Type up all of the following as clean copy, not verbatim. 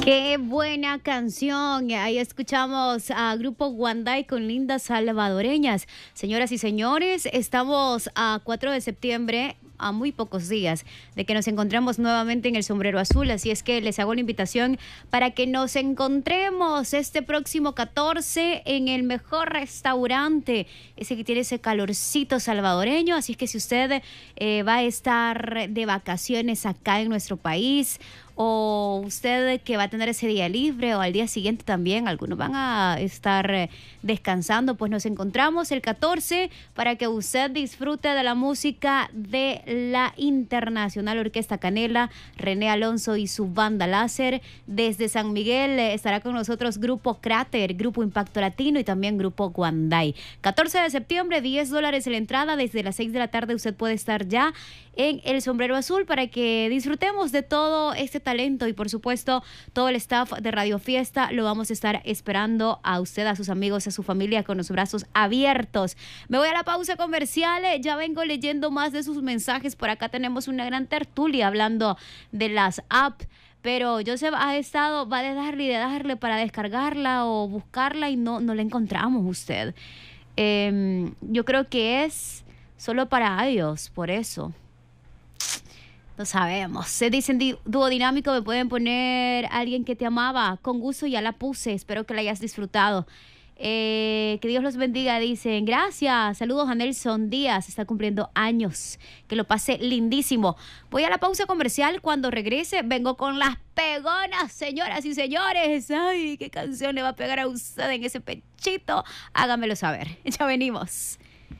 Qué buena canción. Ahí escuchamos a Grupo Guanday con Lindas Salvadoreñas. Señoras y señores, estamos a 4 de septiembre, a muy pocos días de que nos encontremos nuevamente en el Sombrero Azul. Así es que les hago la invitación para que nos encontremos este próximo 14 en el mejor restaurante, ese que tiene ese calorcito salvadoreño. Así es que si usted va a estar de vacaciones acá en nuestro país, o usted que va a tener ese día libre o al día siguiente también, algunos van a estar descansando, pues nos encontramos el 14 para que usted disfrute de la música de la Internacional Orquesta Canela, René Alonso y su banda láser. Desde San Miguel estará con nosotros Grupo Cráter, Grupo Impacto Latino y también Grupo Guanday. 14 de septiembre, $10 en la entrada. Desde las 6 de la tarde usted puede estar ya en el Sombrero Azul para que disfrutemos de todo este talento y por supuesto todo el staff de Radio Fiesta lo vamos a estar esperando a usted, a sus amigos, a su familia con los brazos abiertos. Me voy a la pausa comercial, ya vengo leyendo más de sus mensajes. Por acá tenemos una gran tertulia hablando de las apps, pero Joseph va de darle y de darle para descargarla o buscarla y no la encontramos usted. Yo creo que es solo para iOS, por eso. No sabemos. Se dicen dúo dinámico, me pueden poner alguien que te amaba. Con gusto ya la puse, espero que la hayas disfrutado. Que Dios los bendiga, dicen. Gracias, saludos a Nelson Díaz, está cumpliendo años. Que lo pase lindísimo. Voy a la pausa comercial, cuando regrese vengo con las pegonas, señoras y señores. Ay, qué canción le va a pegar a usted en ese pechito. Hágamelo saber, ya venimos.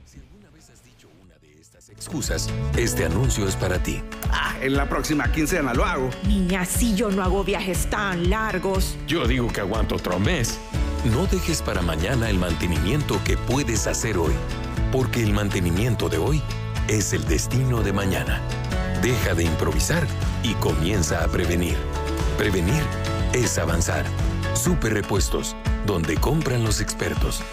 Excusas, este anuncio es para ti. En la próxima quincena lo hago. Niña, si yo no hago viajes tan largos. Yo digo que aguanto otro mes. No dejes para mañana el mantenimiento que puedes hacer hoy, porque el mantenimiento de hoy es el destino de mañana. Deja de improvisar y comienza a prevenir. Prevenir es avanzar. Super Repuestos, donde compran los expertos.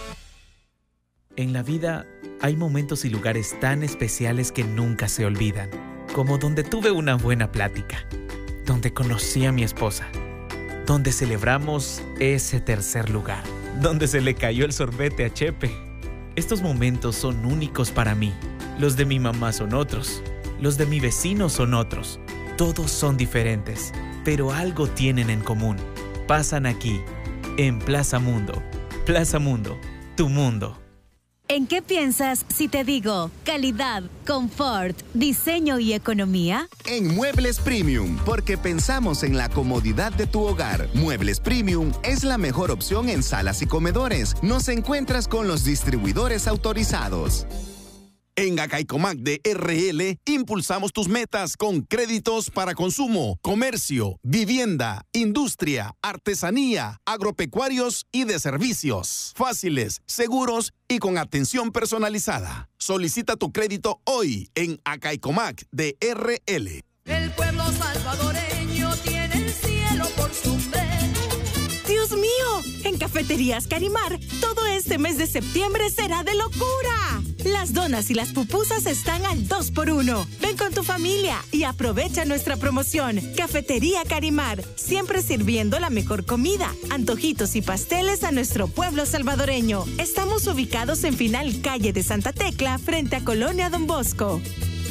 En la vida hay momentos y lugares tan especiales que nunca se olvidan, como donde tuve una buena plática, donde conocí a mi esposa, donde celebramos ese tercer lugar, donde se le cayó el sorbete a Chepe. Estos momentos son únicos para mí. Los de mi mamá son otros, los de mi vecino son otros. Todos son diferentes, pero algo tienen en común. Pasan aquí, en Plaza Mundo. Plaza Mundo, tu mundo. ¿En qué piensas si te digo calidad, confort, diseño y economía? En Muebles Premium, porque pensamos en la comodidad de tu hogar. Muebles Premium es la mejor opción en salas y comedores. Nos encuentras con los distribuidores autorizados. En Acaicomac de RL, impulsamos tus metas con créditos para consumo, comercio, vivienda, industria, artesanía, agropecuarios y de servicios. Fáciles, seguros y con atención personalizada. Solicita tu crédito hoy en Acaicomac de RL. El pueblo salvadoreño tiene el cielo por sombrero. ¡Dios mío! En Cafeterías Carimar, todo este mes de septiembre será de locura. Las donas y las pupusas están al 2x1. Ven con tu familia y aprovecha nuestra promoción. Cafetería Carimar, siempre sirviendo la mejor comida, antojitos y pasteles a nuestro pueblo salvadoreño. Estamos ubicados en Final Calle de Santa Tecla, frente a Colonia Don Bosco.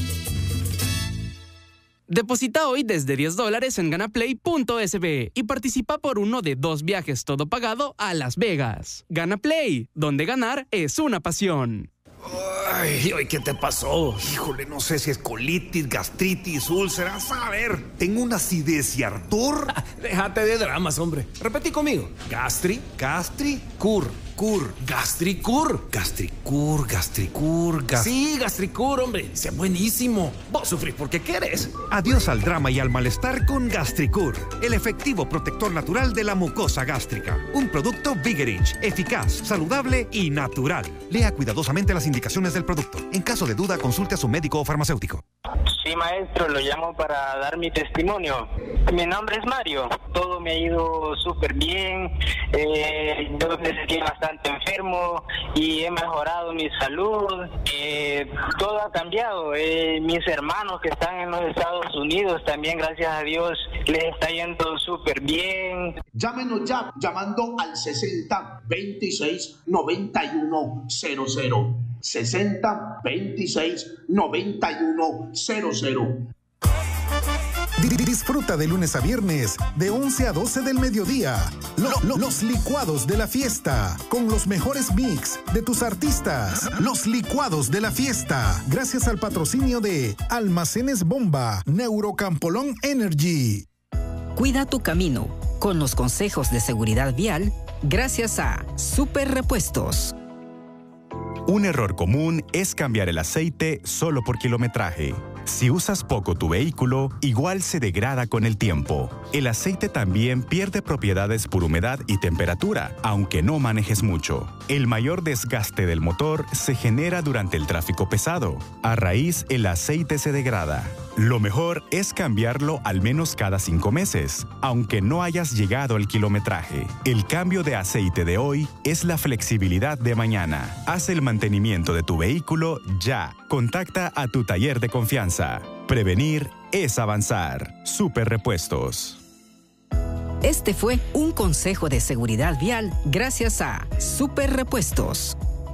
Deposita hoy desde $10 en ganaplay.sb y participa por uno de 2 viajes todo pagado a Las Vegas. Ganaplay, donde ganar es una pasión. Ay, ¿qué te pasó? Híjole, no sé si es colitis, gastritis, úlceras. A ver, tengo una acidez y ardor. Déjate de dramas, hombre. Repetí conmigo. Gastricur. Sí, Gastricur, hombre. Sea buenísimo. Vos sufrís porque querés. Adiós al drama y al malestar con Gastricur, el efectivo protector natural de la mucosa gástrica. Un producto Vigerich, eficaz, saludable y natural. Lea cuidadosamente las indicaciones del producto. En caso de duda, consulte a su médico o farmacéutico. Sí, maestro, lo llamo para dar mi testimonio. Mi nombre es Mario. Todo me ha ido súper bien. Yo me sentí bastante enfermo y he mejorado mi salud. Todo ha cambiado. Mis hermanos que están en los Estados Unidos también, gracias a Dios, les está yendo súper bien. Llámenos ya, llamando al 60 26 91 00. 60 26 91 00. Disfruta de lunes a viernes de 11 a 12 del mediodía. Los licuados de la fiesta, con los mejores mix de tus artistas. Los licuados de la fiesta, gracias al patrocinio de Almacenes Bomba, Neurocampolón Energy. Cuida tu camino con los consejos de seguridad vial gracias a Super Repuestos. Un error común es cambiar el aceite solo por kilometraje. Si usas poco tu vehículo, igual se degrada con el tiempo. El aceite también pierde propiedades por humedad y temperatura, aunque no manejes mucho. El mayor desgaste del motor se genera durante el tráfico pesado. A raíz, el aceite se degrada. Lo mejor es cambiarlo al menos cada 5 meses, aunque no hayas llegado al kilometraje. El cambio de aceite de hoy es la flexibilidad de mañana. Haz el mantenimiento de tu vehículo ya. Contacta a tu taller de confianza. Prevenir es avanzar. Super Repuestos. Este fue un consejo de seguridad vial gracias a Super Repuestos.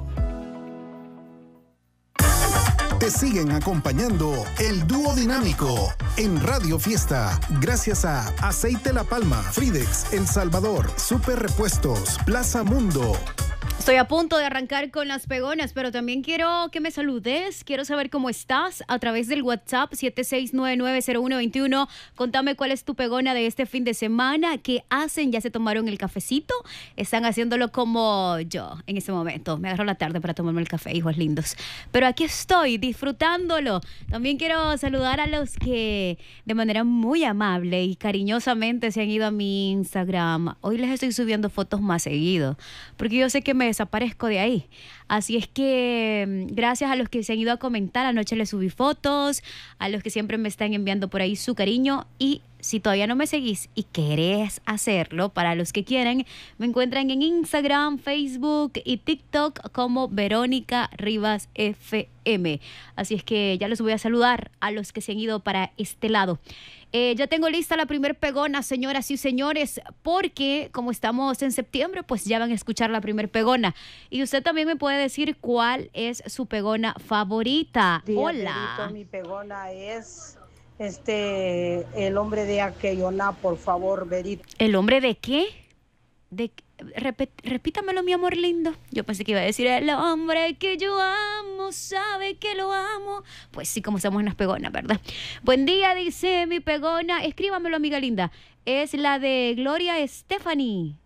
Te siguen acompañando el dúo dinámico en Radio Fiesta, gracias a Aceite La Palma, Fridex, El Salvador, Super Repuestos, Plaza Mundo. Estoy a punto de arrancar con las pegonas, pero también quiero que me saludes. Quiero saber cómo estás a través del WhatsApp 76990121. Contame cuál es tu pegona de este fin de semana. ¿Qué hacen? ¿Ya se tomaron el cafecito? Están haciéndolo como yo en este momento. Me agarro la tarde para tomarme el café, hijos lindos. Pero aquí estoy disfrutándolo. También quiero saludar a los que de manera muy amable y cariñosamente se han ido a mi Instagram. Hoy les estoy subiendo fotos más seguido, porque yo sé que me desaparezco de ahí. Así es que gracias a los que se han ido a comentar. Anoche les subí fotos, a los que siempre me están enviando por ahí su cariño. Y si todavía no me seguís y querés hacerlo, para los que quieren, me encuentran en Instagram, Facebook y TikTok como Verónica Rivas FM. Así es que ya los voy a saludar a los que se han ido para este lado. Ya tengo lista la primer pegona, señoras y señores, porque como estamos en septiembre, pues ya van a escuchar la primer pegona. Y usted también me puede decir cuál es su pegona favorita. Hola. Berito, mi pegona es el hombre de Aquellona, por favor, Berito. ¿El hombre de qué? Repítamelo, mi amor lindo. Yo pensé que iba a decir el hombre que yo amo sabe que lo amo. Pues sí, como estamos en las pegonas, ¿verdad? Buen día, dice mi pegona. Escríbamelo, amiga linda. Es la de Gloria Estefani.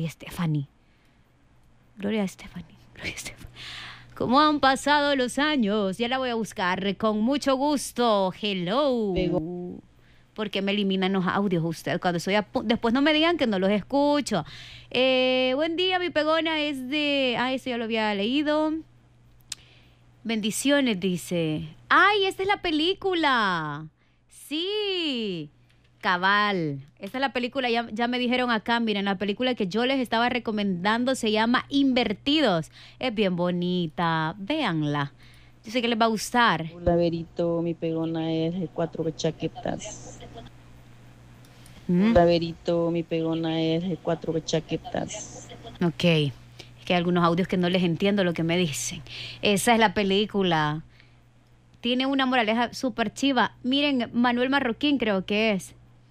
¿Cómo han pasado los años? Ya la voy a buscar con mucho gusto. Hello. ¿Por qué me eliminan los audios usted? Cuando estoy después no me digan que no los escucho. Buen día, mi pegona es de... eso ya lo había leído. Bendiciones, dice. ¡Ay, esta es la película! Sí, cabal. Esta es la película, ya me dijeron acá, miren, la película que yo les estaba recomendando se llama Invertidos. Es bien bonita, véanla. Yo sé que les va a gustar. Hola, Berito, mi pegona es de 4 chaquetas. Hola, Berito, mi pegona es de 4 chaquetas. Ok, es que hay algunos audios que no les entiendo lo que me dicen. Esa es la película. Tiene una moraleja súper chiva. Miren, Manuel Marroquín creo que es.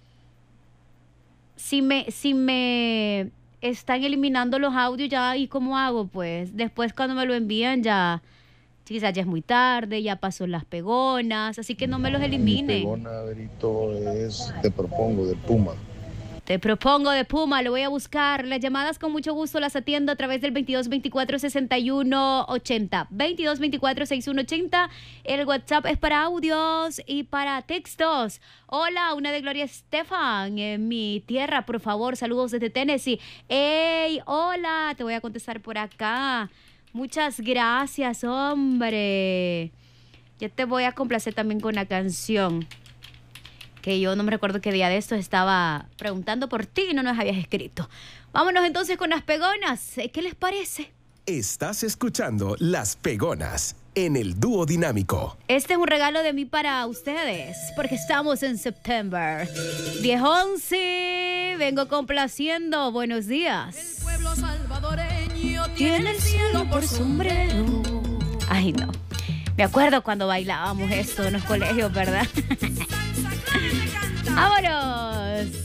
Si me están eliminando los audios ya, ¿y cómo hago? Pues después cuando me lo envían ya... Quizás ya es muy tarde, ya pasó las pegonas, así que no me los eliminen. Mi pegona, Berito, es Te Propongo, de Puma. Te propongo de Puma, lo voy a buscar. Las llamadas con mucho gusto las atiendo a través del 2224-6180. 2224-6180. El WhatsApp es para audios y para textos. Hola, una de Gloria Estefan en mi tierra, por favor, saludos desde Tennessee. ¡Ey, hola! Te voy a contestar por acá. Muchas gracias, hombre. Yo te voy a complacer también con una canción que yo no me recuerdo qué día de esto estaba preguntando por ti y no nos habías escrito. Vámonos entonces con las pegonas. ¿Qué les parece? Estás escuchando Las Pegonas en el Dúo Dinámico. Este es un regalo de mí para ustedes, porque estamos en septiembre. 10-11, vengo complaciendo. Buenos días. El pueblo salvadoreño Tiene el cielo por sombrero. Ay, no. Me acuerdo cuando bailábamos esto en los colegios, ¿verdad? ¡Vámonos!